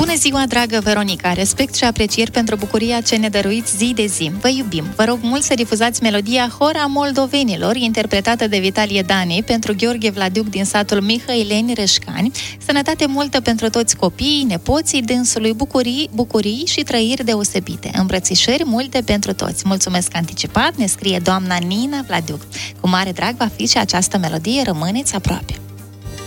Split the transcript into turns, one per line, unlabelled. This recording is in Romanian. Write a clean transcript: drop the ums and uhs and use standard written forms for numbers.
Bună ziua, dragă Veronica! Respect și aprecieri pentru bucuria ce ne dăruiți zi de zi. Vă iubim! Vă rog mult să difuzați melodia Hora Moldovenilor, interpretată de Vitalie Dani pentru Gheorghe Vladiuc din satul Mihăileni, Reșcani. Sănătate multă pentru toți copiii, nepoții dânsului, bucurii și trăiri deosebite. Îmbrățișări multe pentru toți. Mulțumesc anticipat, ne scrie doamna Nina Vladiuc. Cu mare drag va fi și această melodie, rămâneți aproape.